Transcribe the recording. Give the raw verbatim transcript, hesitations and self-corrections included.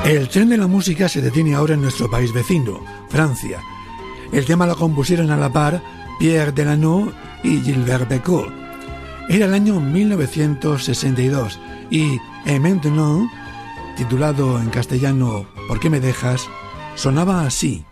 El tren de la música se detiene ahora en nuestro país vecino, Francia. El tema lo compusieron a la par Pierre Delano y Gilbert Bécaud. Era el año mil novecientos sesenta y dos y Et maintenant, titulado en castellano ¿Por qué me dejas?, sonaba así.